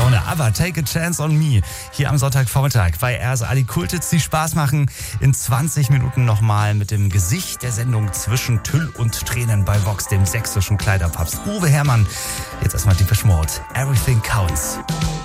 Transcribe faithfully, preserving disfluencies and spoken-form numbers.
Laune. Aber Take a Chance on Me hier am Sonntagvormittag bei R S A. Die Kulthits, die Spaß machen. In zwanzig Minuten nochmal mit dem Gesicht der Sendung zwischen Tüll und Tränen bei Vox, dem sächsischen Kleiderpapst Uwe Herrmann. Jetzt erstmal Depeche Mode. Everything Counts.